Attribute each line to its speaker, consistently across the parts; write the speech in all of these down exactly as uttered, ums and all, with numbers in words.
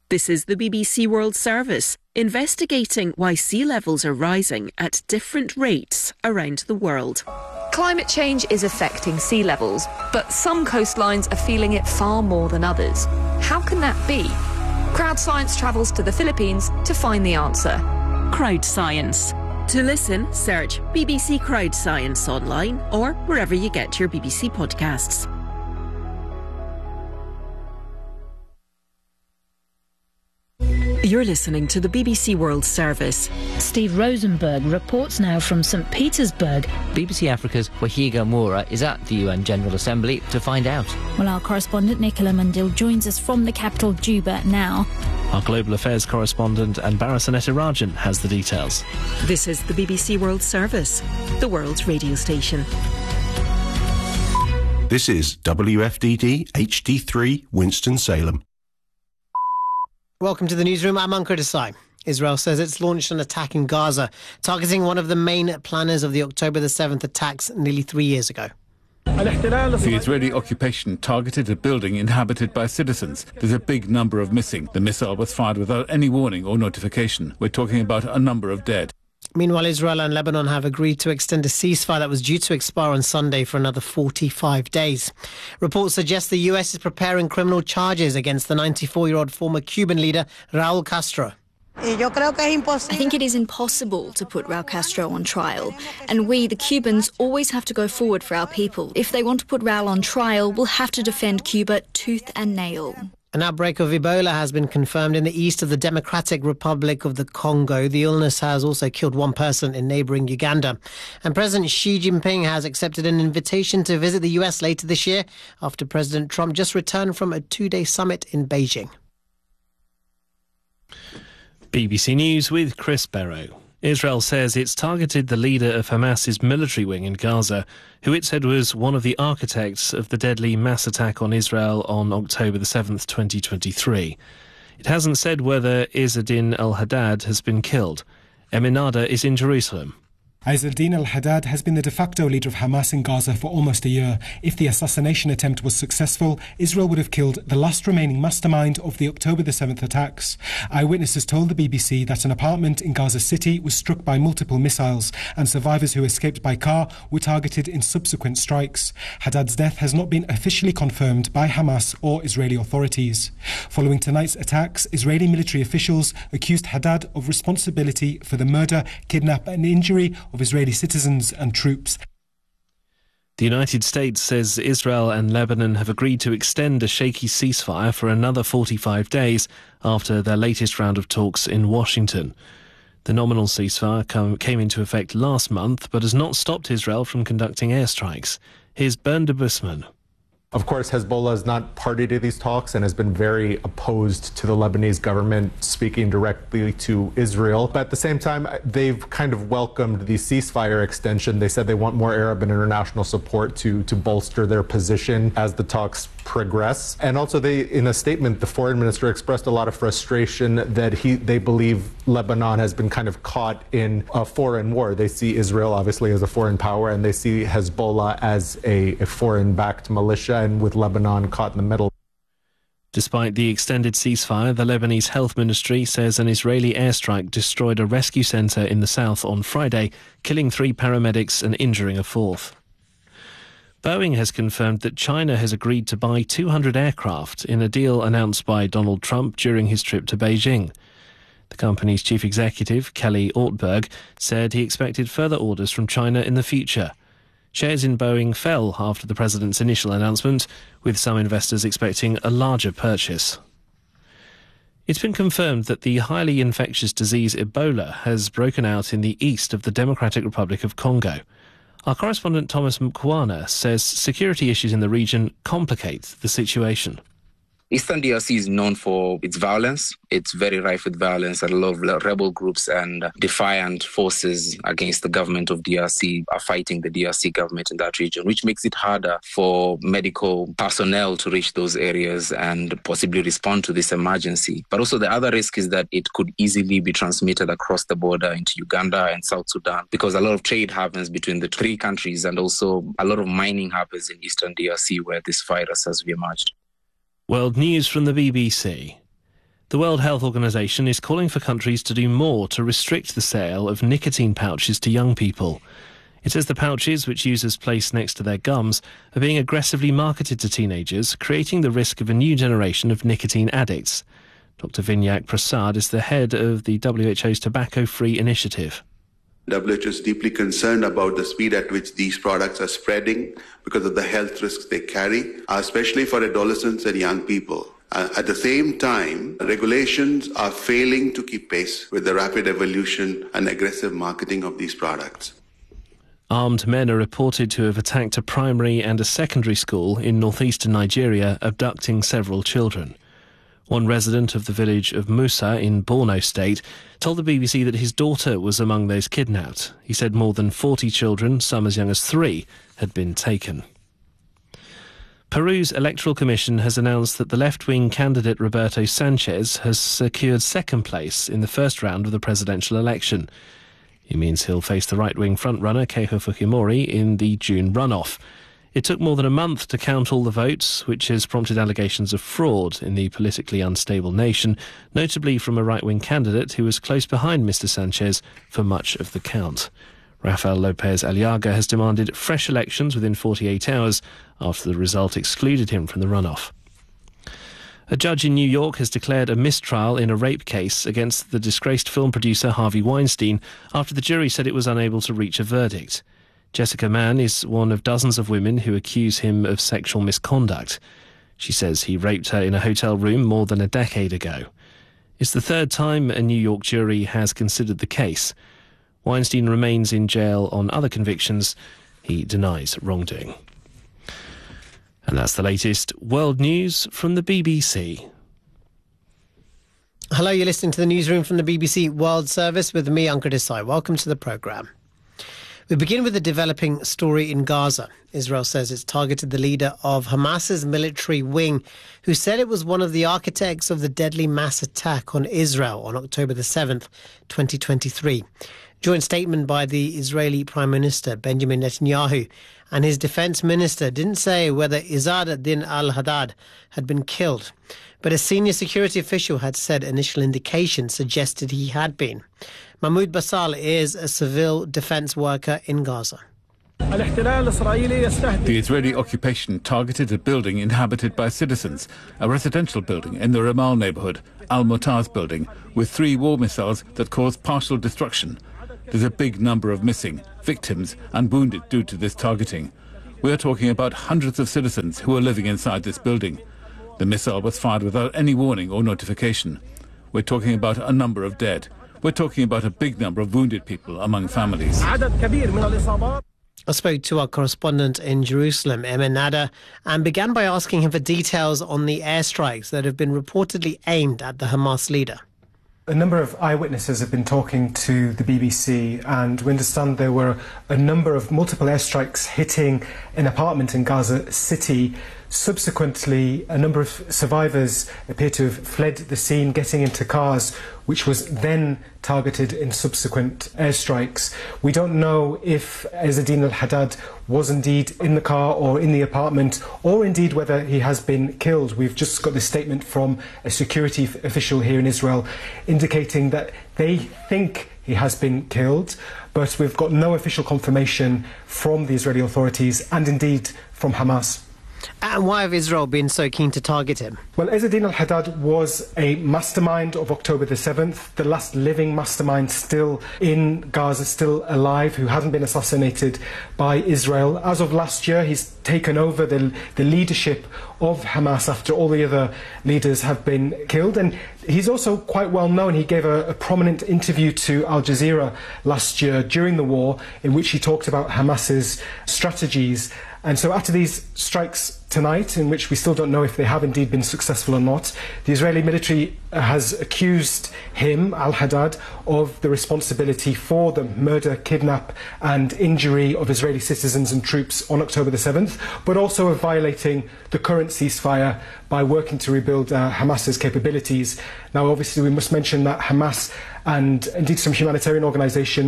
Speaker 1: This is the B B C World Service, investigating why sea levels are rising at different rates around the world.
Speaker 2: Climate change is affecting sea levels, but some coastlines are feeling it far more than others. How can that be? Crowd Science travels to the Philippines to find the answer.
Speaker 1: Crowd Science. To listen, search B B C Crowd Science online or wherever you get your B B C podcasts. You're listening to the B B C World Service.
Speaker 3: Steve Rosenberg reports now from St Petersburg.
Speaker 4: B B C Africa's Wahiga Moura is at the U N General Assembly to find out.
Speaker 5: Well, our correspondent Nicola Mundil joins us from the capital, Juba, now.
Speaker 6: Our global affairs correspondent Anbara Sanetarajan has the details.
Speaker 1: This is the B B C World Service, the world's radio station.
Speaker 7: This is W F D D H D three Winston-Salem.
Speaker 8: Welcome to the newsroom. I'm Ankur Desai. Israel says it's launched an attack in Gaza, targeting one of the main planners of the October the seventh attacks nearly three years ago.
Speaker 9: The Israeli occupation targeted a building inhabited by citizens. There's a big number of missing. The missile was fired without any warning or notification. We're talking about a number of dead.
Speaker 8: Meanwhile, Israel and Lebanon have agreed to extend a ceasefire that was due to expire on Sunday for another forty-five days. Reports suggest the U S is preparing criminal charges against the ninety-four-year-old former Cuban leader, Raul Castro.
Speaker 10: I think it is impossible to put Raul Castro on trial, and we, the Cubans, always have to go forward for our people. If they want to put Raul on trial, we'll have to defend Cuba tooth and nail.
Speaker 8: An outbreak of Ebola has been confirmed in the east of the Democratic Republic of the Congo. The illness has also killed one person in neighbouring Uganda. And President Xi Jinping has accepted an invitation to visit the U S later this year after President Trump just returned from a two-day summit in Beijing.
Speaker 6: B B C News with Chris Barrow. Israel says it's targeted the leader of Hamas's military wing in Gaza, who it said was one of the architects of the deadly mass attack on Israel on October the seventh, twenty twenty-three. It hasn't said whether Izzadin al-Haddad has been killed. Emin Nada is in Jerusalem.
Speaker 11: Izzadin al-Haddad has been the de facto leader of Hamas in Gaza for almost a year. If the assassination attempt was successful, Israel would have killed the last remaining mastermind of the October the seventh attacks. Eyewitnesses told the B B C that an apartment in Gaza City was struck by multiple missiles, and survivors who escaped by car were targeted in subsequent strikes. Haddad's death has not been officially confirmed by Hamas or Israeli authorities. Following tonight's attacks, Israeli military officials accused Haddad of responsibility for the murder, kidnap and injury of Israeli citizens and troops.
Speaker 6: The United States says Israel and Lebanon have agreed to extend a shaky ceasefire for another forty-five days after their latest round of talks in Washington. The nominal ceasefire come, came into effect last month but has not stopped Israel from conducting airstrikes. Here's Bernd de Busman.
Speaker 12: Of course, Hezbollah is not party to these talks and has been very opposed to the Lebanese government speaking directly to Israel. But at the same time, they've kind of welcomed the ceasefire extension. They said they want more Arab and international support to, to bolster their position as the talks progress. And also, they, in a statement, the foreign minister expressed a lot of frustration that he they believe Lebanon has been kind of caught in a foreign war. They see Israel, obviously, as a foreign power, and they see Hezbollah as a, a foreign-backed militia, and with Lebanon caught in the middle.
Speaker 6: Despite the extended ceasefire, the Lebanese health ministry says an Israeli airstrike destroyed a rescue centre in the south on Friday, killing three paramedics and injuring a fourth. Boeing has confirmed that China has agreed to buy two hundred aircraft in a deal announced by Donald Trump during his trip to Beijing. The company's chief executive, Kelly Ortberg, said he expected further orders from China in the future. Shares in Boeing fell after the president's initial announcement, with some investors expecting a larger purchase. It's been confirmed that the highly infectious disease Ebola has broken out in the east of the Democratic Republic of Congo. Our correspondent Thomas Mkwana says security issues in the region complicate the situation.
Speaker 13: Eastern D R C is known for its violence. It's very rife with violence, and a lot of rebel groups and defiant forces against the government of D R C are fighting the D R C government in that region, which makes it harder for medical personnel to reach those areas and possibly respond to this emergency. But also the other risk is that it could easily be transmitted across the border into Uganda and South Sudan, because a lot of trade happens between the three countries, and also a lot of mining happens in Eastern D R C where this virus has emerged.
Speaker 6: World News from the B B C. The World Health Organization is calling for countries to do more to restrict the sale of nicotine pouches to young people. It says the pouches, which users place next to their gums, are being aggressively marketed to teenagers, creating the risk of a new generation of nicotine addicts. Doctor Vinyak Prasad is the head of the W H O's Tobacco-Free Initiative.
Speaker 14: W H O is deeply concerned about the speed at which these products are spreading because of the health risks they carry, especially for adolescents and young people. Uh, at the same time, regulations are failing to keep pace with the rapid evolution and aggressive marketing of these products.
Speaker 6: Armed men are reported to have attacked a primary and a secondary school in northeastern Nigeria, abducting several children. One resident of the village of Musa in Borno State told the B B C that his daughter was among those kidnapped. He said more than forty children, some as young as three, had been taken. Peru's Electoral Commission has announced that the left-wing candidate Roberto Sanchez has secured second place in the first round of the presidential election. It means he'll face the right-wing frontrunner Keiko Fujimori in the June runoff. It took more than a month to count all the votes, which has prompted allegations of fraud in the politically unstable nation, notably from a right-wing candidate who was close behind Mister Sanchez for much of the count. Rafael López Aliaga has demanded fresh elections within forty-eight hours after the result excluded him from the runoff. A judge in New York has declared a mistrial in a rape case against the disgraced film producer Harvey Weinstein after the jury said it was unable to reach a verdict. Jessica Mann is one of dozens of women who accuse him of sexual misconduct. She says he raped her in a hotel room more than a decade ago. It's the third time a New York jury has considered the case. Weinstein remains in jail on other convictions. He denies wrongdoing. And that's the latest world news from the B B C.
Speaker 8: Hello, you're listening to the newsroom from the B B C World Service with me, Ankur Desai. Welcome to the programme. We begin with a developing story in Gaza. Israel says it's targeted the leader of Hamas's military wing, who said it was one of the architects of the deadly mass attack on Israel on October the seventh, twenty twenty-three. Joint statement by the Israeli Prime Minister Benjamin Netanyahu and his defence minister didn't say whether Izzat ad-Din al-Haddad had been killed, but a senior security official had said initial indications suggested he had been. Mahmoud Basal is a civil defence worker in Gaza.
Speaker 9: The Israeli occupation targeted a building inhabited by citizens, a residential building in the Ramal neighbourhood, Al-Mutaz building, with three war missiles that caused partial destruction. There's a big number of missing, victims and wounded due to this targeting. We are talking about hundreds of citizens who are living inside this building. The missile was fired without any warning or notification. We're talking about a number of dead. We're talking about a big number of wounded people among families.
Speaker 8: I spoke to our correspondent in Jerusalem, Emin Nada, and began by asking him for details on the airstrikes that have been reportedly aimed at the Hamas leader.
Speaker 11: A number of eyewitnesses have been talking to the B B C, and we understand there were a number of multiple airstrikes hitting an apartment in Gaza City. Subsequently, a number of survivors appear to have fled the scene, getting into cars, which was then targeted in subsequent airstrikes. We don't know if Izz ad-Din al-Haddad was indeed in the car or in the apartment, or indeed whether he has been killed. We've just got this statement from a security official here in Israel indicating that they think he has been killed, but we've got no official confirmation from the Israeli authorities and indeed from Hamas.
Speaker 8: And why have Israel been so keen to target him?
Speaker 11: Well, Izz ad-Din al-Haddad was a mastermind of October the seventh, the last living mastermind still in Gaza, still alive, who hasn't been assassinated by Israel. As of last year, he's taken over the, the leadership of Hamas after all the other leaders have been killed. And he's also quite well known. He gave a, a prominent interview to Al Jazeera last year during the war in which he talked about Hamas's strategies. And so after these strikes tonight, in which we still don't know if they have indeed been successful or not, the Israeli military has accused him, al-Haddad, of the responsibility for the murder, kidnap and injury of Israeli citizens and troops on October the seventh, but also of violating the current ceasefire by working to rebuild uh, Hamas's capabilities. Now, obviously, we must mention that Hamas and indeed some humanitarian organisations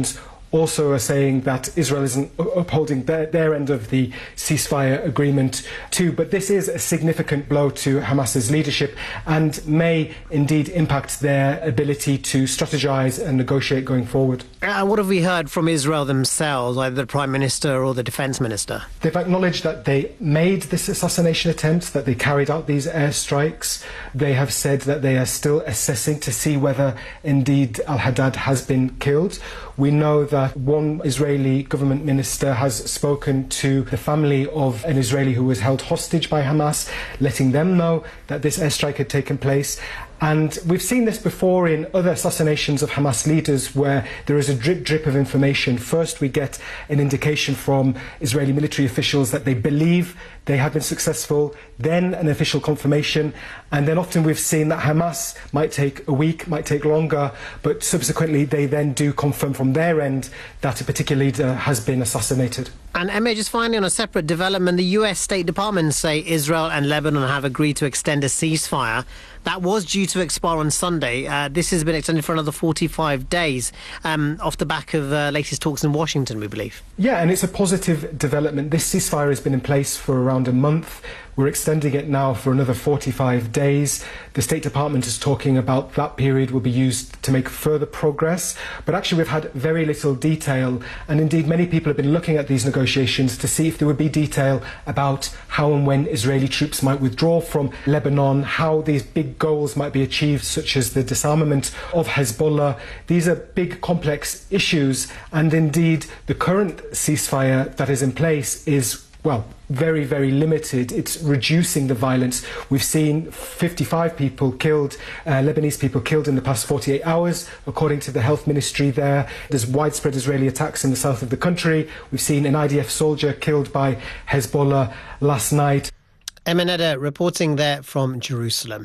Speaker 11: also are saying that Israel isn't upholding their, their end of the ceasefire agreement too. But this is a significant blow to Hamas's leadership and may indeed impact their ability to strategize and negotiate going forward.
Speaker 8: Uh, what have we heard from Israel themselves, either the Prime Minister or the Defence Minister?
Speaker 11: They've acknowledged that they made this assassination attempt, that they carried out these airstrikes. They have said that they are still assessing to see whether indeed al-Haddad has been killed. We know that one Israeli government minister has spoken to the family of an Israeli who was held hostage by Hamas, letting them know that this airstrike had taken place. And we've seen this before in other assassinations of Hamas leaders where there is a drip drip of information. First we get an indication from Israeli military officials that they believe they have been successful, then an official confirmation, and then often we've seen that Hamas might take a week, might take longer, but subsequently they then do confirm from their end that a particular leader has been assassinated.
Speaker 8: And Emma, just finally on a separate development, the U S State Department say Israel and Lebanon have agreed to extend a ceasefire. That was due to expire on Sunday. Uh, this has been extended for another forty-five days um, off the back of uh, latest talks in Washington, we believe.
Speaker 11: Yeah, and it's a positive development. This ceasefire has been in place for around a month. We're extending it now for another forty-five days. The State Department is talking about that period will be used to make further progress. But actually we've had very little detail. And indeed many people have been looking at these negotiations to see if there would be detail about how and when Israeli troops might withdraw from Lebanon, how these big goals might be achieved, such as the disarmament of Hezbollah. These are big, complex issues. And indeed the current ceasefire that is in place is, well, very, very limited. It's reducing the violence. We've seen fifty-five people killed, uh, Lebanese people killed in the past forty-eight hours, according to the health ministry there. There's widespread Israeli attacks in the south of the country. We've seen an I D F soldier killed by Hezbollah last night.
Speaker 8: Emaneda reporting there from Jerusalem.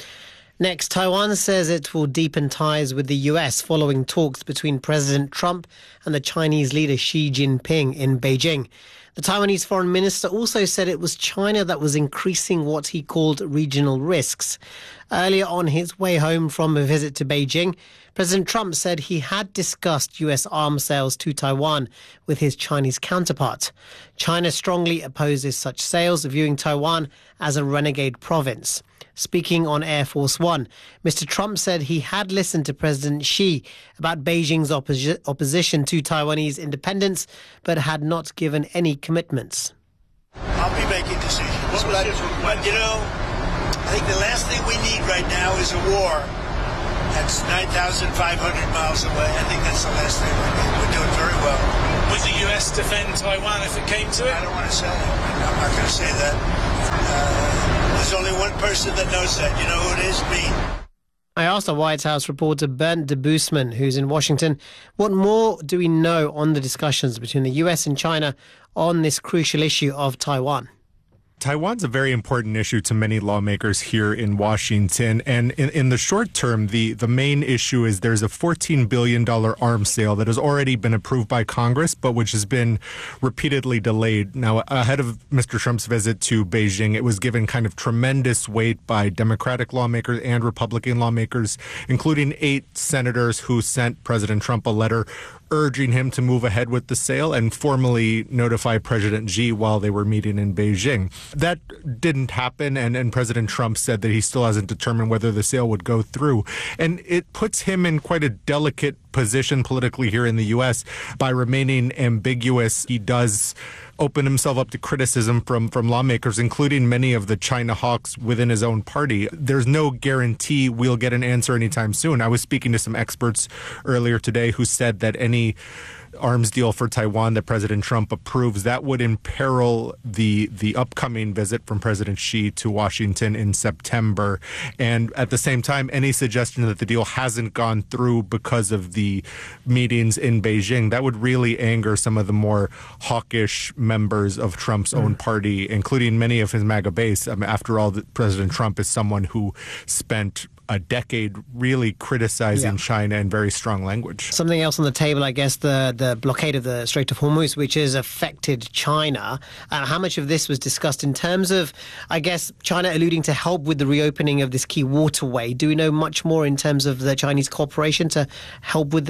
Speaker 8: Next, Taiwan says it will deepen ties with the U S following talks between President Trump and the Chinese leader Xi Jinping in Beijing. The Taiwanese foreign minister also said it was China that was increasing what he called regional risks. Earlier on his way home from a visit to Beijing, President Trump said he had discussed U S arms sales to Taiwan with his Chinese counterpart. China strongly opposes such sales, viewing Taiwan as a renegade province. Speaking on Air Force One, Mister Trump said he had listened to President Xi about Beijing's opposi- opposition to Taiwanese independence, but had not given any commitments.
Speaker 15: I'll be making decisions. But, but, you know, I think the last thing we need right now is a war. That's nine thousand five hundred miles away. I think that's the last thing we need. We're doing very well.
Speaker 16: Would the U S defend Taiwan if it came to it?
Speaker 15: I don't want to say that. I'm not going to say that. Uh, there's only one person that knows that. You know who it is? Me.
Speaker 8: I asked our White House reporter Bernd Debusman, who's in Washington, what more do we know on the discussions between the U S and China on this crucial issue of Taiwan?
Speaker 12: Taiwan's a very important issue to many lawmakers here in Washington. And in, in the short term, the, the main issue is there's a fourteen billion dollars arms sale that has already been approved by Congress, but which has been repeatedly delayed. Now, ahead of Mister Trump's visit to Beijing, it was given kind of tremendous weight by Democratic lawmakers and Republican lawmakers, including eight senators who sent President Trump a letter urging him to move ahead with the sale and formally notify President Xi while they were meeting in Beijing. That didn't happen, and, and President Trump said that he still hasn't determined whether the sale would go through. And it puts him in quite a delicate position politically here in the U S by remaining ambiguous. He does open himself up to criticism from, from lawmakers, including many of the China hawks within his own party. There's no guarantee we'll get an answer anytime soon. I was speaking to some experts earlier today who said that any arms deal for Taiwan that President Trump approves, that would imperil the the upcoming visit from President Xi to Washington in September. And at the same time, any suggestion that the deal hasn't gone through because of the meetings in Beijing, that would really anger some of the more hawkish members of Trump's mm. own party, including many of his MAGA base. I mean, after all, President Trump is someone who spent a decade really criticizing yeah. China in very strong language.
Speaker 8: Something else on the table, I guess, the, the blockade of the Strait of Hormuz, which has affected China. Uh, how much of this was discussed in terms of, I guess, China alluding to help with the reopening of this key waterway? Do we know much more in terms of the Chinese cooperation to help with this?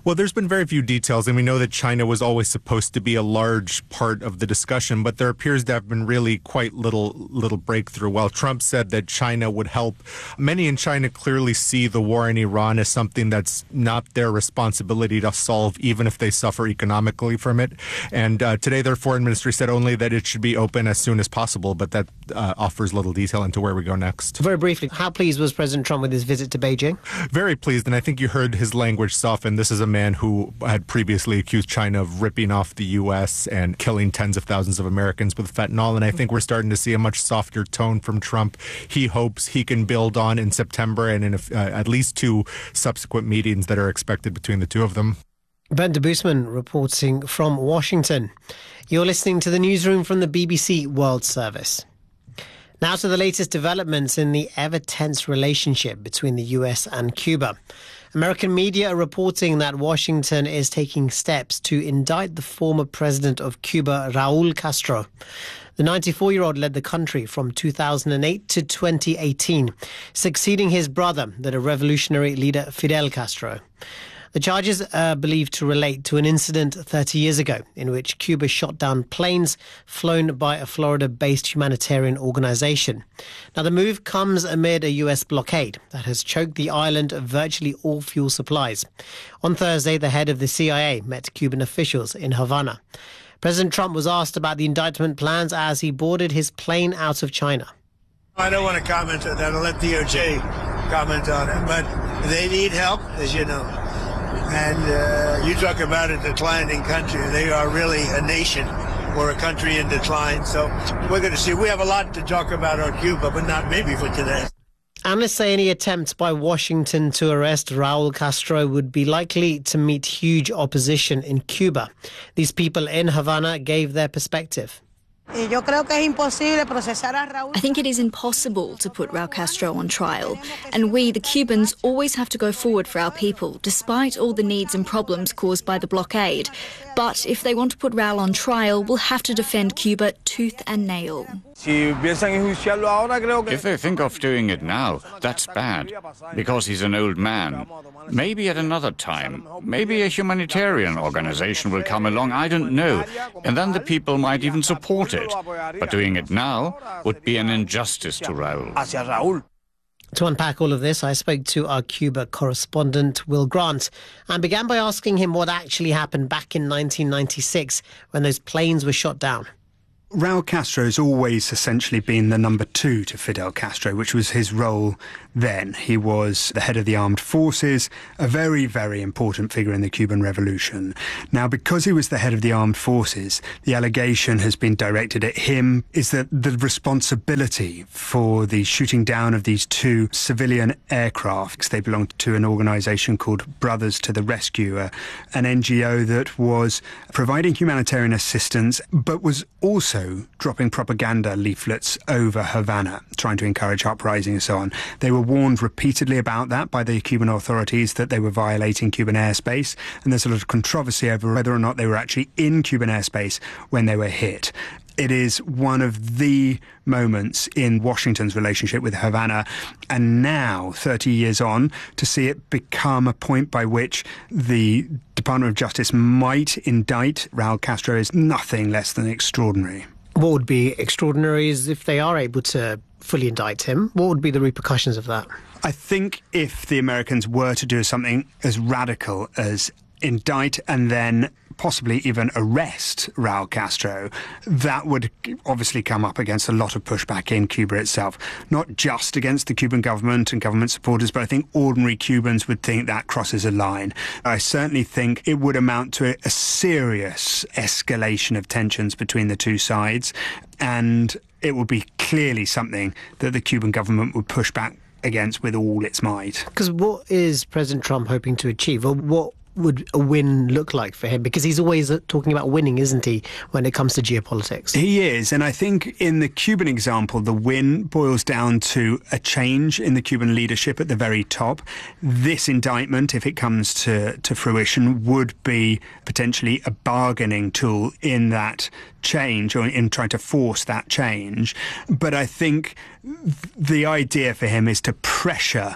Speaker 12: Well, there's been very few details, and we know that China was always supposed to be a large part of the discussion, but there appears to have been really quite little little breakthrough. While Trump said that China would help, many in China clearly see the war in Iran as something that's not their responsibility to solve, even if they suffer economically from it. And uh, today their foreign ministry said only that it should be open as soon as possible, but that uh, offers little detail into where we go next.
Speaker 8: Very briefly, how pleased was President Trump with his visit to Beijing?
Speaker 12: Very pleased, and I think you heard his language soften. This is a man who had previously accused China of ripping off the U S and killing tens of thousands of Americans with fentanyl, and I think we're starting to see a much softer tone from Trump. He hopes he can build on in September and in a, uh, at least two subsequent meetings that are expected between the two of them.
Speaker 8: Ben de Boosman reporting from Washington. You're listening to the newsroom from the B B C World Service. Now to the latest developments in the ever-tense relationship between the U S and Cuba. American media are reporting that Washington is taking steps to indict the former president of Cuba, Raul Castro. The ninety-four-year-old led the country from two thousand eight to twenty eighteen, succeeding his brother, the revolutionary leader Fidel Castro. The charges are believed to relate to an incident thirty years ago in which Cuba shot down planes flown by a Florida-based humanitarian organization. Now, the move comes amid a U S blockade that has choked the island of virtually all fuel supplies. On Thursday, the head of the C I A met Cuban officials in Havana. President Trump was asked about the indictment plans as he boarded his plane out of China.
Speaker 15: I don't want to comment on that. I'll let D O J comment on it. But they need help, as you know. And uh, you talk about a declining country. They are really a nation or a country in decline. So we're going to see. We have a lot to talk about on Cuba, but not maybe for today.
Speaker 8: Analysts say any attempt by Washington to arrest Raul Castro would be likely to meet huge opposition in Cuba. These people in Havana gave their perspective.
Speaker 10: I think it is impossible to put Raul Castro on trial, and we, the Cubans, always have to go forward for our people, despite all the needs and problems caused by the blockade. But if they want to put Raul on trial, we'll have to defend Cuba tooth and nail.
Speaker 17: If they think of doing it now, that's bad, because he's an old man. Maybe at another time, maybe a humanitarian organization will come along, I don't know, and then the people might even support it. But doing it now would be an injustice to Raul.
Speaker 8: To unpack all of this, I spoke to our Cuba correspondent, Will Grant, and began by asking him what actually happened back in nineteen ninety-six when those planes were shot down.
Speaker 18: Raul Castro has always essentially been the number two to Fidel Castro, which was his role then. He was the head of the armed forces, a very, very important figure in the Cuban Revolution. Now, because he was the head of the armed forces, the allegation has been directed at him is that the responsibility for the shooting down of these two civilian aircrafts, they belonged to an organisation called Brothers to the Rescue, an N G O that was providing humanitarian assistance, but was also dropping propaganda leaflets over Havana, trying to encourage uprising and so on. They were warned repeatedly about that by the Cuban authorities that they were violating Cuban airspace, and there's a lot of controversy over whether or not they were actually in Cuban airspace when they were hit. It is one of the moments in Washington's relationship with Havana, and now, thirty years on, to see it become a point by which the Department of Justice might indict Raul Castro is nothing less than extraordinary.
Speaker 8: What would be extraordinary is if they are able to fully indict him. What would be the repercussions of that?
Speaker 18: I think if the Americans were to do something as radical as indict and then possibly even arrest Raul Castro, that would obviously come up against a lot of pushback in Cuba itself. Not just against the Cuban government and government supporters, but I think ordinary Cubans would think that crosses a line. I certainly think it would amount to a, a serious escalation of tensions between the two sides, and it would be clearly something that the Cuban government would push back against with all its might.
Speaker 8: Because what is President Trump hoping to achieve? Or what would a win look like for him? Because he's always talking about winning, isn't he, when it comes to geopolitics?
Speaker 18: He is, and I think in the Cuban example, the win boils down to a change in the Cuban leadership at the very top. This indictment, if it comes to, to fruition, would be potentially a bargaining tool in that change, or in trying to force that change. But I think the idea for him is to pressure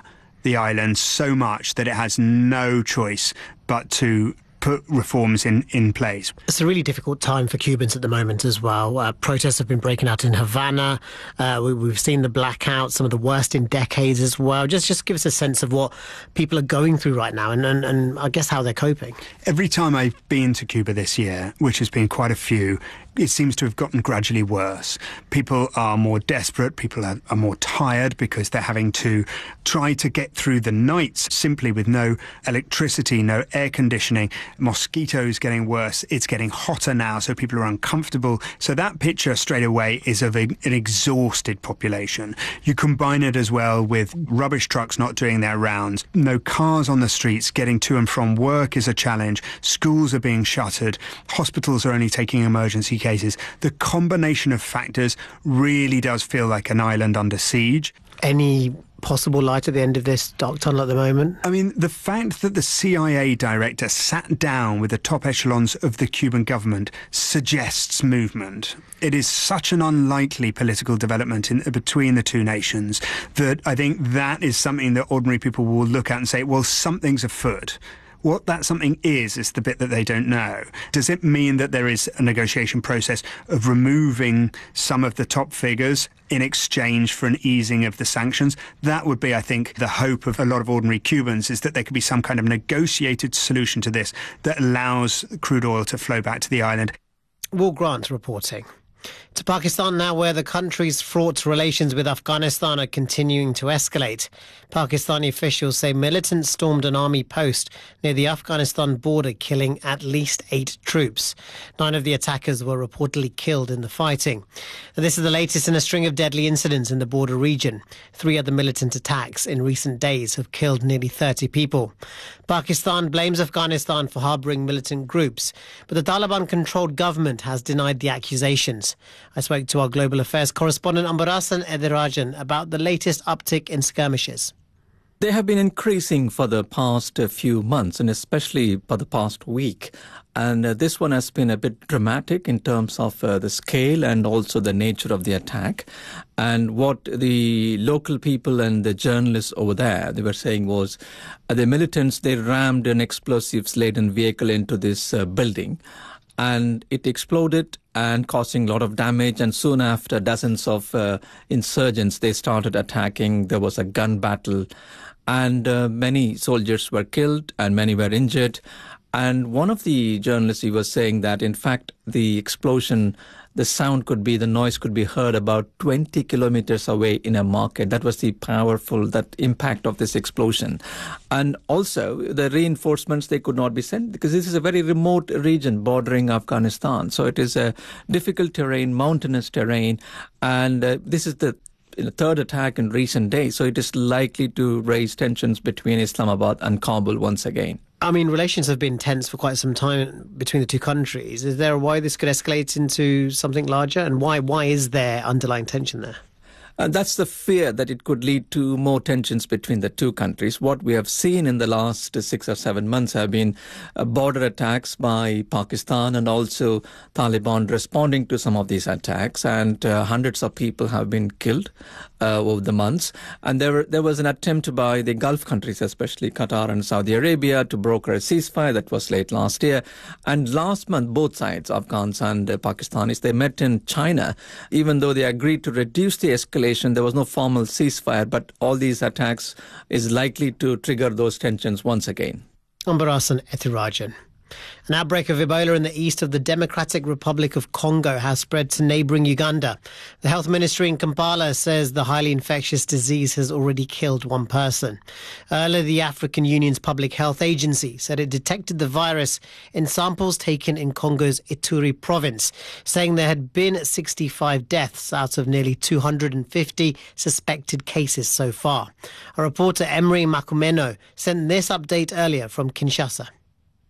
Speaker 18: the island so much that it has no choice but to put reforms in, in place.
Speaker 8: It's a really difficult time for Cubans at the moment as well. Uh, protests have been breaking out in Havana. Uh, we, we've seen the blackouts, some of the worst in decades as well. Just just give us a sense of what people are going through right now and, and, and I guess how they're coping.
Speaker 18: Every time I've been to Cuba this year, which has been quite a few, it seems to have gotten gradually worse. People are more desperate, people are, are more tired because they're having to try to get through the nights simply with no electricity, no air conditioning, mosquitoes getting worse, it's getting hotter now, so people are uncomfortable. So that picture straight away is of a, an exhausted population. You combine it as well with rubbish trucks not doing their rounds, no cars on the streets, getting to and from work is a challenge, schools are being shuttered, hospitals are only taking emergency cases. The combination of factors really does feel like an island under siege.
Speaker 8: Any possible light at the end of this dark tunnel at the moment?
Speaker 18: I mean, the fact that the C I A director sat down with the top echelons of the Cuban government suggests movement. It is such an unlikely political development in, between the two nations that I think that is something that ordinary people will look at and say, well, something's afoot. What that something is, is the bit that they don't know. Does it mean that there is a negotiation process of removing some of the top figures in exchange for an easing of the sanctions? That would be, I think, the hope of a lot of ordinary Cubans, is that there could be some kind of negotiated solution to this that allows crude oil to flow back to the island.
Speaker 8: Will Grant reporting. To Pakistan now, where the country's fraught relations with Afghanistan are continuing to escalate. Pakistani officials say militants stormed an army post near the Afghanistan border, killing at least eight troops. Nine of the attackers were reportedly killed in the fighting. This is the latest in a string of deadly incidents in the border region. Three other militant attacks in recent days have killed nearly thirty people. Pakistan blames Afghanistan for harbouring militant groups, but the Taliban-controlled government has denied the accusations. I spoke to our global affairs correspondent Ambarasan Edirajan about the latest uptick in skirmishes.
Speaker 19: They have been increasing for the past few months, and especially for the past week. And uh, this one has been a bit dramatic in terms of uh, the scale and also the nature of the attack. And what the local people and the journalists over there, they were saying was uh, the militants, they rammed an explosives-laden vehicle into this uh, building. And it exploded and causing a lot of damage. And soon after, dozens of uh, insurgents, they started attacking. There was a gun battle. And uh, many soldiers were killed and many were injured. And one of the journalists, he was saying that, in fact, the explosion, the sound could be, the noise could be heard about twenty kilometers away in a market. That was the powerful, that impact of this explosion. And also the reinforcements, they could not be sent because this is a very remote region bordering Afghanistan. So it is a difficult terrain, mountainous terrain. And uh, this is the in a third attack in recent days, so it is likely to raise tensions between Islamabad and Kabul once again.
Speaker 8: I mean, relations have been tense for quite some time between the two countries. Is there a why this could escalate into something larger, and why why is there underlying tension there?
Speaker 19: And that's the fear that it could lead to more tensions between the two countries. What we have seen in the last six or seven months have been uh, border attacks by Pakistan and also Taliban responding to some of these attacks. And uh, hundreds of people have been killed uh, over the months. And there, were, there was an attempt by the Gulf countries, especially Qatar and Saudi Arabia, to broker a ceasefire. That was late last year. And last month, both sides, Afghans and uh, Pakistanis, they met in China, even though they agreed to reduce the escalation. There was no formal ceasefire, but all these attacks is likely to trigger those tensions once again.
Speaker 8: Ambarasan Ethirajan. An outbreak of Ebola in the east of the Democratic Republic of Congo has spread to neighbouring Uganda. The health ministry in Kampala says the highly infectious disease has already killed one person. Earlier, the African Union's Public Health Agency said it detected the virus in samples taken in Congo's Ituri province, saying there had been sixty-five deaths out of nearly two hundred fifty suspected cases so far. Our reporter Emery Makumeno sent this update earlier from Kinshasa.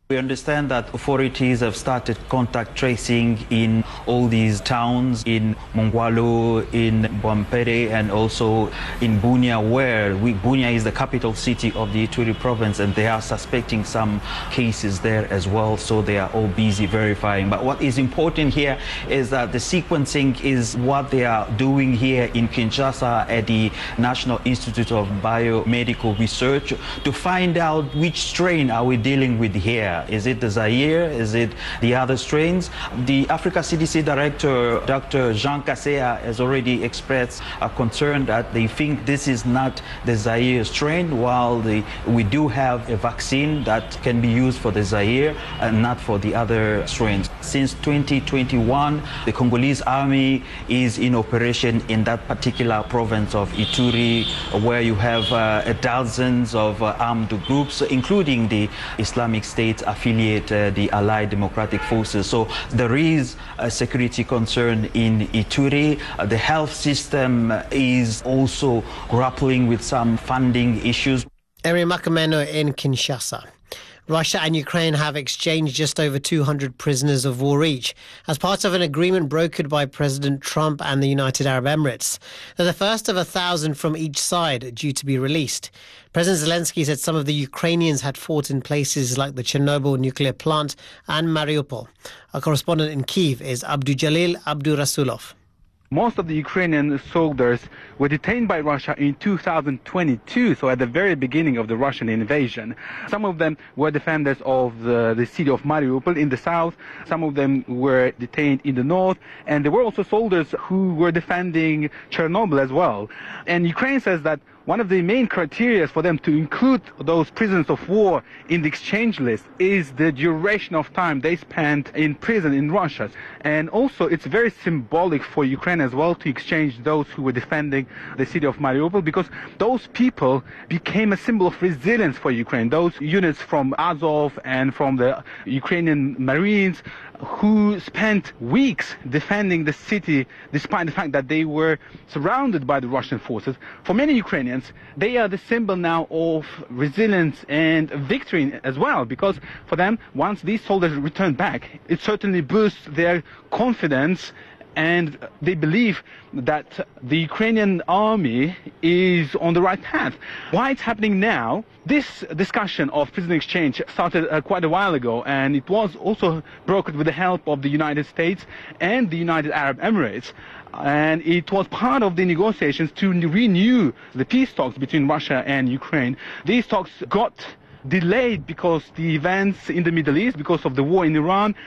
Speaker 20: We understand that authorities have started contact tracing in all these towns, in Mongwalu, in Bwampere, and also in Bunia, where we, Bunia is the capital city of the Ituri province, and they are suspecting some cases there as well, so they are all busy verifying. But what is important here is that the sequencing is what they are doing here in Kinshasa at the National Institute of Biomedical Research to find out which strain are we dealing with here. Is it the Zaire? Is it the other strains? The Africa C D C Director, Doctor Jean Kaseya, has already expressed a concern that they think this is not the Zaire strain, while the, we do have a vaccine that can be used for the Zaire and not for the other strains. Since twenty twenty-one, the Congolese army is in operation in that particular province of Ituri, where you have uh, dozens of uh, armed groups, including the Islamic State affiliate, uh, the Allied Democratic Forces. So there is a security concern in Ituri. Uh, the health system is also grappling with some funding issues.
Speaker 8: Eri Makameno in Kinshasa. Russia and Ukraine have exchanged just over two hundred prisoners of war each as part of an agreement brokered by President Trump and the United Arab Emirates. They're the first of a thousand from each side due to be released. President Zelensky said some of the Ukrainians had fought in places like the Chernobyl nuclear plant and Mariupol. Our correspondent in Kyiv is Abdujalil Abdurasulov.
Speaker 21: Most of the Ukrainian soldiers were detained by Russia in two thousand twenty-two, so at the very beginning of the Russian invasion. Some of them were defenders of the, the city of Mariupol in the south. Some of them were detained in the north. And there were also soldiers who were defending Chernobyl as well. And Ukraine says that one of the main criteria for them to include those prisoners of war in the exchange list is the duration of time they spent in prison in Russia. And also it's very symbolic for Ukraine as well to exchange those who were defending the city of Mariupol, because those people became a symbol of resilience for Ukraine. Those units from Azov and from the Ukrainian Marines who spent weeks defending the city despite the fact that they were surrounded by the Russian forces. For many Ukrainians, they are the symbol now of resilience and victory as well, because for them, once these soldiers return back, it certainly boosts their confidence, and they believe that the Ukrainian army is on the right path. Why it's happening now? This discussion of prisoner exchange started uh, quite a while ago, and it was also brokered with the help of the United States and the United Arab Emirates. And it was part of the negotiations to renew the peace talks between Russia and Ukraine. These talks got delayed because the events in the Middle East, because of the war in Iran,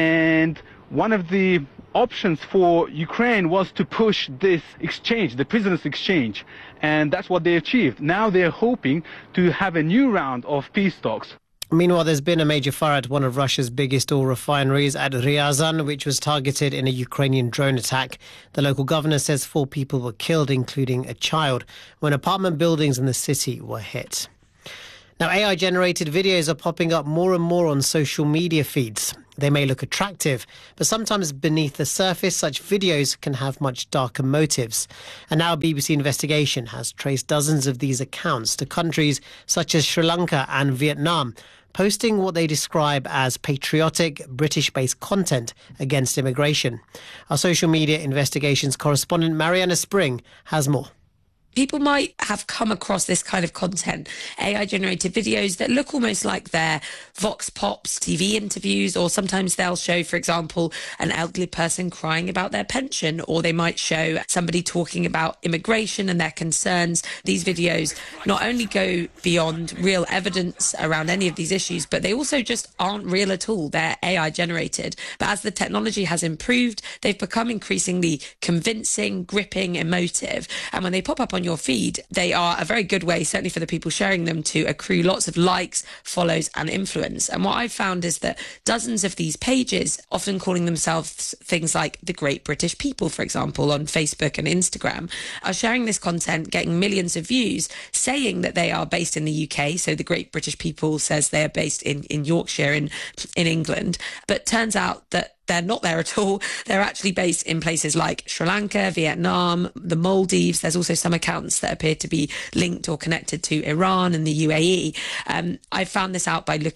Speaker 21: and one of the options for Ukraine was to push this exchange, the prisoners exchange, and that's what they achieved. Now they're hoping to have a new round of peace talks.
Speaker 8: Meanwhile, there's been a major fire at one of Russia's biggest oil refineries at Ryazan, which was targeted in a Ukrainian drone attack. The local governor says four people were killed, including a child, when apartment buildings in the city were hit. Now, A I-generated videos are popping up more and more on social media feeds. They may look attractive, but sometimes beneath the surface, such videos can have much darker motives. And now a B B C investigation has traced dozens of these accounts to countries such as Sri Lanka and Vietnam, posting what they describe as patriotic, British-based content against immigration. Our social media investigations correspondent Mariana Spring has more.
Speaker 22: People might have come across this kind of content, A I-generated videos that look almost like they're Vox Pops T V interviews, or sometimes they'll show, for example, an elderly person crying about their pension, or they might show somebody talking about immigration and their concerns. These videos not only go beyond real evidence around any of these issues, but they also just aren't real at all. They're A I-generated. But as the technology has improved, they've become increasingly convincing, gripping, emotive. And when they pop up on your feed, they are a very good way, certainly for the people sharing them, to accrue lots of likes, follows and influence. And what I've found is that dozens of these pages, often calling themselves things like the Great British People, for example, on Facebook and Instagram, are sharing this content, getting millions of views, saying that they are based in the U K. So the Great British People says they are based in, in Yorkshire in, in England. But turns out that they're not there at all. They're actually based in places like Sri Lanka, Vietnam, the Maldives. There's also some accounts that appear to be linked or connected to Iran and the U A E. Um, I found this out by looking at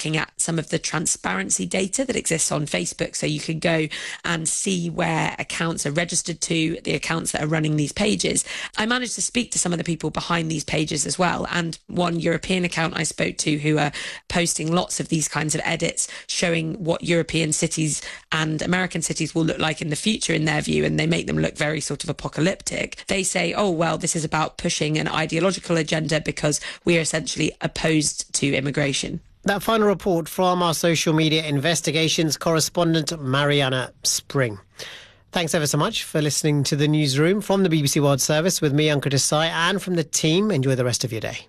Speaker 22: some of the transparency data that exists on Facebook. So you can go and see where accounts are registered to, the accounts that are running these pages. I managed to speak to some of the people behind these pages as well. And one European account I spoke to who are posting lots of these kinds of edits showing what European cities and American cities will look like in the future in their view, and they make them look very sort of apocalyptic. They say, oh, well, this is about pushing an ideological agenda because we are essentially opposed to immigration.
Speaker 8: That final report from our social media investigations correspondent Mariana Spring. Thanks ever so much for listening to the newsroom from the B B C World Service with me, Ankur Desai, and from the team. Enjoy the rest of your day.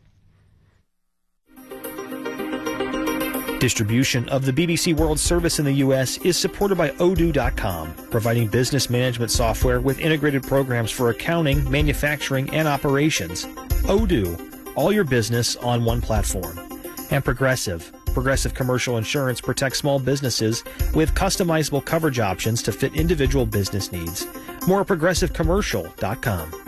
Speaker 2: Distribution of the B B C World Service in the U S is supported by Odoo dot com, providing business management software with integrated programs for accounting, manufacturing, and operations. Odoo, all your business on one platform. And Progressive. Progressive Commercial Insurance protects small businesses with customizable coverage options to fit individual business needs. More at progressive commercial dot com.